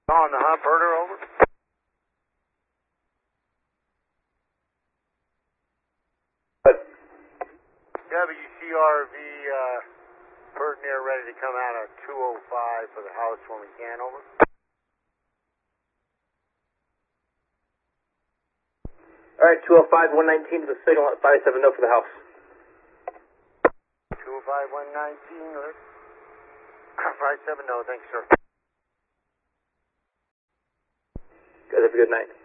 On the hump herder, over. WCRV, Burton here, ready to come out of 205 for the house when we can, over. Alright, 205, 119 to the signal at 570 for the house. 205, 119, 570, thanks, sir. Guys, have a good night.